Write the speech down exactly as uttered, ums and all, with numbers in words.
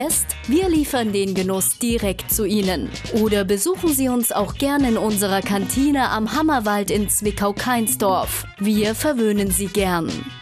ist, wir liefern den Genuss direkt zu Ihnen. Oder besuchen Sie uns auch gerne in unserer Kantine am Hammerwald in Zwickau-Kainsdorf. Wir verwöhnen Sie gern.